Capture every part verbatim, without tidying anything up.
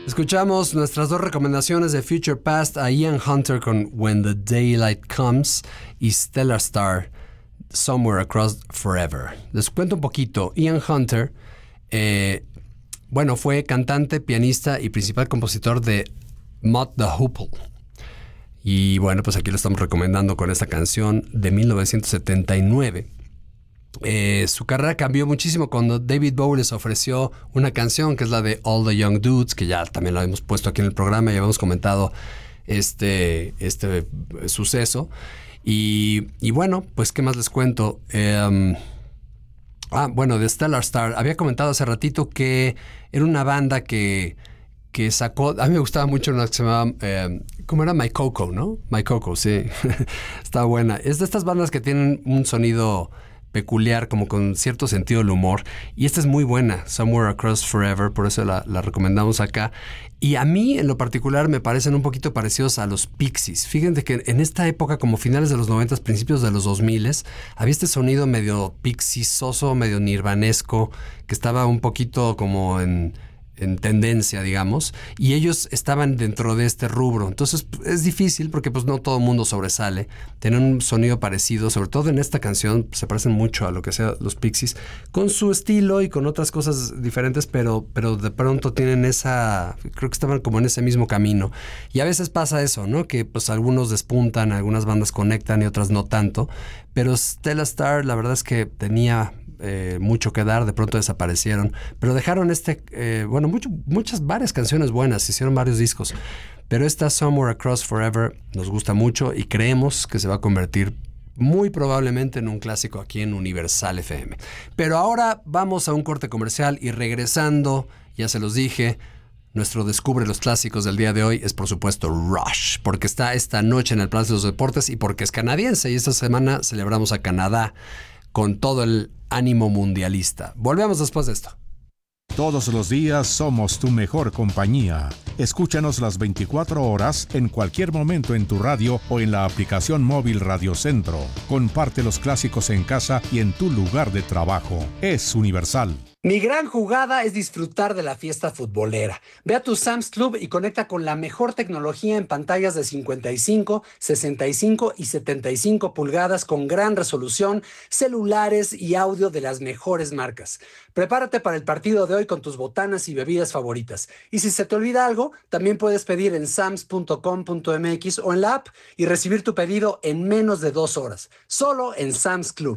Escuchamos nuestras dos recomendaciones de Future Past, a Ian Hunter con When the Daylight Comes y Stellar Star, Somewhere Across Forever. Les cuento un poquito. Ian Hunter, eh, bueno, fue cantante, pianista y principal compositor de Mott the Hoople. Y bueno, pues aquí lo estamos recomendando con esta canción de mil novecientos setenta y nueve. Eh, su carrera cambió muchísimo cuando David Bowie les ofreció una canción que es la de All the Young Dudes, que ya también la hemos puesto aquí en el programa y habíamos comentado este, este suceso. Y, y bueno, pues qué más les cuento. Eh, ah, bueno, de Stellar Star, había comentado hace ratito que era una banda que, que sacó, a mí me gustaba mucho una que se llamaba, eh, ¿cómo era? My Coco, ¿no? My Coco, sí. Está buena. Es de estas bandas que tienen un sonido peculiar, como con cierto sentido del humor, y esta es muy buena, Somewhere Across Forever, por eso la, la recomendamos acá. Y a mí en lo particular me parecen un poquito parecidos a los Pixies. Fíjense que en esta época, como finales de los noventas, principios de los dos miles, había este sonido medio pixiesoso, medio nirvanesco, que estaba un poquito como en en tendencia, digamos, y ellos estaban dentro de este rubro. Entonces es difícil porque pues no todo el mundo sobresale. Tienen un sonido parecido, sobre todo en esta canción, se parecen mucho a lo que sea los Pixies, con su estilo y con otras cosas diferentes, pero, pero de pronto tienen esa, creo que estaban como en ese mismo camino. Y a veces pasa eso, ¿no? Que pues algunos despuntan, algunas bandas conectan y otras no tanto, pero Stellar Star, la verdad es que tenía Eh, mucho que dar, de pronto desaparecieron, pero dejaron este, eh, bueno, mucho, muchas, varias canciones buenas, hicieron varios discos, pero esta Somewhere Across Forever nos gusta mucho y creemos que se va a convertir muy probablemente en un clásico aquí en Universal F M. Pero ahora vamos a un corte comercial y regresando, ya se los dije, nuestro Descubre los Clásicos del día de hoy es por supuesto Rush, porque está esta noche en el Palacio de los Deportes y porque es canadiense y esta semana celebramos a Canadá con todo el ánimo mundialista. Volvemos después de esto. Todos los días somos tu mejor compañía. Escúchanos las veinticuatro horas en cualquier momento en tu radio o en la aplicación móvil Radio Centro. Comparte los clásicos en casa y en tu lugar de trabajo. Es Universal. Mi gran jugada es disfrutar de la fiesta futbolera. Ve a tu Sam's Club y conecta con la mejor tecnología en pantallas de cincuenta y cinco, sesenta y cinco y setenta y cinco pulgadas con gran resolución, celulares y audio de las mejores marcas. Prepárate para el partido de hoy con tus botanas y bebidas favoritas. Y si se te olvida algo, también puedes pedir en sams punto com punto m x o en la app y recibir tu pedido en menos de dos horas. Solo en Sam's Club.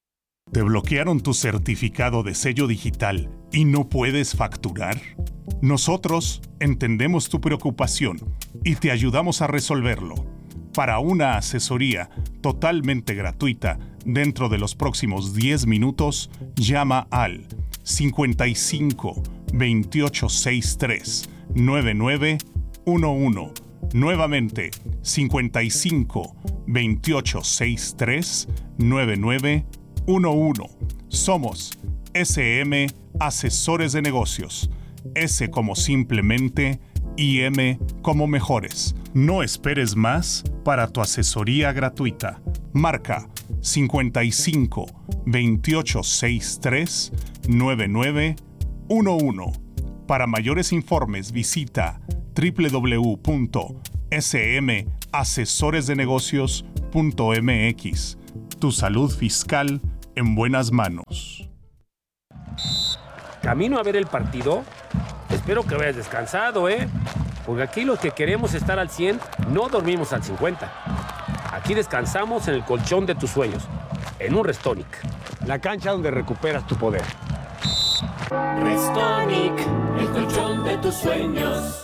¿Te bloquearon tu certificado de sello digital y no puedes facturar? Nosotros entendemos tu preocupación y te ayudamos a resolverlo. Para una asesoría totalmente gratuita dentro de los próximos diez minutos, llama al cincuenta y cinco, veintiocho sesenta y tres, noventa y nueve once. Nuevamente, cincuenta y cinco, veintiocho sesenta y tres, noventa y nueve once. Somos S M Asesores de Negocios. S como simplemente y M como mejores. No esperes más para tu asesoría gratuita. Marca cincuenta y cinco, veintiocho sesenta y tres, noventa y nueve once. Para mayores informes visita doble u doble u doble u punto s m asesores de negocios punto m x. Tu salud fiscal en buenas manos. ¿Camino a ver el partido? Espero que vayas descansado, ¿eh? Porque aquí los que queremos estar al cien no dormimos al cincuenta. Aquí descansamos en el colchón de tus sueños, en un Restonic. La cancha donde recuperas tu poder. Restonic, el colchón de tus sueños.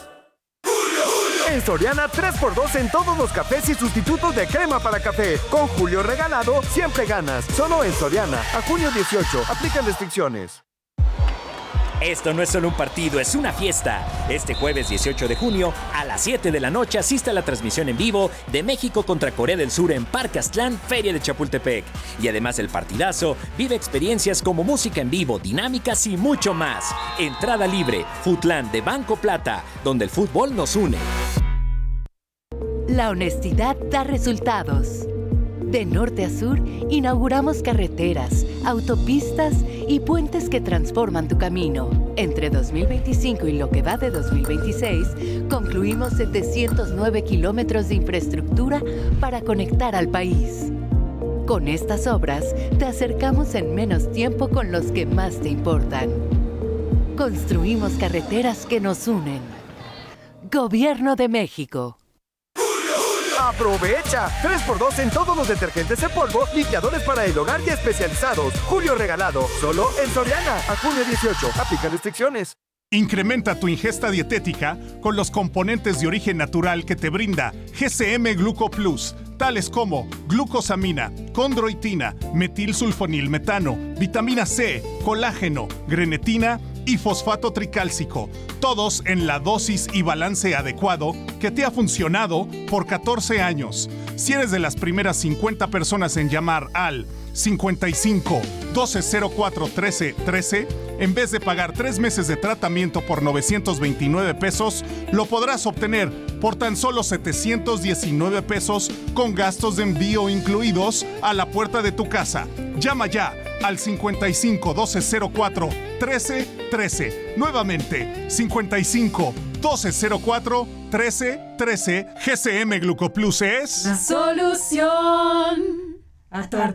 En Soriana, tres por dos en todos los cafés y sustitutos de crema para café. Con Julio regalado, siempre ganas. Solo en Soriana. A junio dieciocho. Aplican restricciones. Esto no es solo un partido, es una fiesta. Este jueves dieciocho de junio, a las siete de la noche, asiste a la transmisión en vivo de México contra Corea del Sur en Parque Aztlán, Feria de Chapultepec. Y además del partidazo, vive experiencias como música en vivo, dinámicas y mucho más. Entrada libre, Futlán de Banco Plata, donde el fútbol nos une. La honestidad da resultados. De norte a sur, inauguramos carreteras, autopistas y puentes que transforman tu camino. Entre dos mil veinticinco y lo que va de dos mil veintiséis, concluimos setecientos nueve kilómetros de infraestructura para conectar al país. Con estas obras, te acercamos en menos tiempo con los que más te importan. Construimos carreteras que nos unen. Gobierno de México. ¡Aprovecha! tres por dos en todos los detergentes en polvo, limpiadores para el hogar y especializados. Julio regalado, solo en Soriana. A junio dieciocho, aplica restricciones. Incrementa tu ingesta dietética con los componentes de origen natural que te brinda G C M Gluco Plus, tales como glucosamina, condroitina, metilsulfonilmetano, vitamina C, colágeno, grenetina y fosfato tricálcico, todos en la dosis y balance adecuado que te ha funcionado por catorce años. Si eres de las primeras cincuenta personas en llamar al cincuenta y cinco, doce cero cuatro, trece, trece, en vez de pagar tres meses de tratamiento por novecientos veintinueve pesos, lo podrás obtener por tan solo setecientos diecinueve pesos con gastos de envío incluidos a la puerta de tu casa. Llama ya al cincuenta y cinco, doce cero cuatro, trece, trece. Nuevamente, cincuenta y cinco, doce cero cuatro, trece, trece. G C M Glucoplus es la solución a tu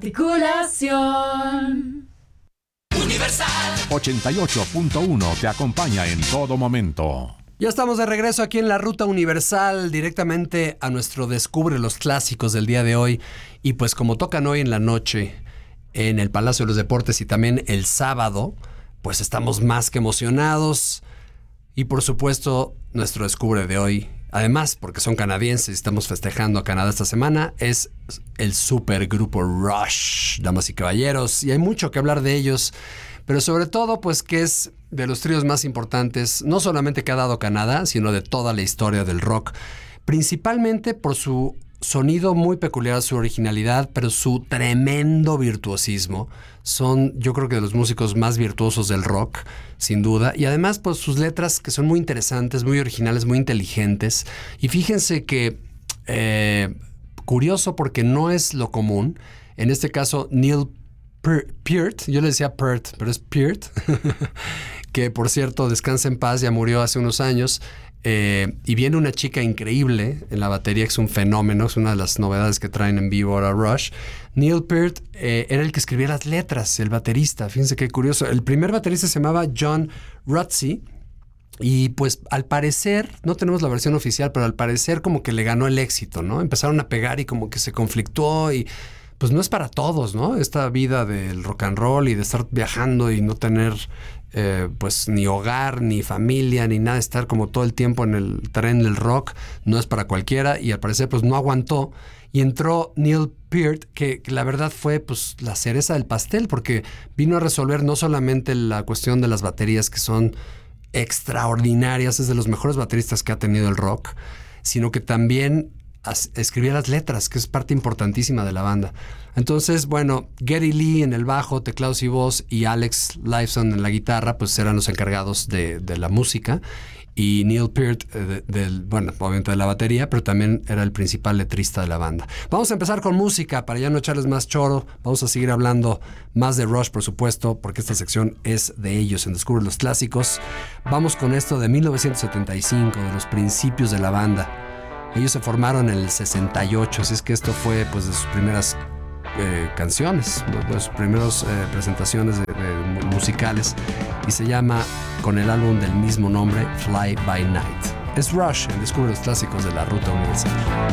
articulación. Universal ochenta y ocho punto uno te acompaña en todo momento. Ya estamos de regreso aquí en la Ruta Universal, directamente a nuestro Descubre los Clásicos del día de hoy. Y pues como tocan hoy en la noche en el Palacio de los Deportes y también el sábado, pues estamos más que emocionados. Y por supuesto, nuestro Descubre de hoy, además porque son canadienses y estamos festejando a Canadá esta semana, es el supergrupo Rush, damas y caballeros. Y hay mucho que hablar de ellos, pero sobre todo pues que es de los tríos más importantes, no solamente que ha dado Canadá, sino de toda la historia del rock. Principalmente por su sonido muy peculiar, su originalidad, pero su tremendo virtuosismo. Son, yo creo que de los músicos más virtuosos del rock, sin duda. Y además, pues sus letras que son muy interesantes, muy originales, muy inteligentes. Y fíjense que, eh, curioso porque no es lo común. En este caso, Neil Peart, yo le decía Peart, pero es Peart, que por cierto, descansa en paz, ya murió hace unos años. Eh, y viene una chica increíble en la batería, que es un fenómeno, es una de las novedades que traen en vivo ahora Rush. Neil Peart eh, era el que escribía las letras, el baterista. Fíjense qué curioso. El primer baterista se llamaba John Rutsey. Y pues al parecer, no tenemos la versión oficial, pero al parecer como que le ganó el éxito, ¿no? Empezaron a pegar y como que se conflictuó y pues no es para todos, ¿no? Esta vida del rock and roll y de estar viajando y no tener eh, pues ni hogar, ni familia, ni nada, estar como todo el tiempo en el tren del rock, no es para cualquiera y al parecer pues no aguantó y entró Neil Peart, que, que la verdad fue pues la cereza del pastel porque vino a resolver no solamente la cuestión de las baterías que son extraordinarias, es de los mejores bateristas que ha tenido el rock, sino que también escribía las letras, que es parte importantísima de la banda. Entonces, bueno, Geddy Lee en el bajo, teclados y voz, y Alex Lifeson en la guitarra, pues eran los encargados de, de la música. Y Neil Peart, eh, de, del, bueno, obviamente de la batería, pero también era el principal letrista de la banda. Vamos a empezar con música, para ya no echarles más choro. Vamos a seguir hablando más de Rush, por supuesto, porque esta sección es de ellos, en Descubre los Clásicos. Vamos con esto de mil novecientos setenta y cinco, de los principios de la banda. Ellos se formaron en el sesenta y ocho, así es que esto fue pues de sus primeras eh, canciones, de sus primeras eh, presentaciones de, de musicales, y se llama, con el álbum del mismo nombre, Fly By Night. Es Rush, en Descubre los Clásicos de la Ruta Universal.